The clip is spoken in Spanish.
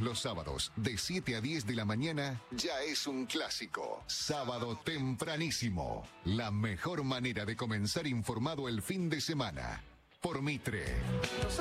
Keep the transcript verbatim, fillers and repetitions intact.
los sábados, de siete a diez de la mañana, ya es un clásico. Sábado tempranísimo. La mejor manera de comenzar informado el fin de semana. Por Mitre.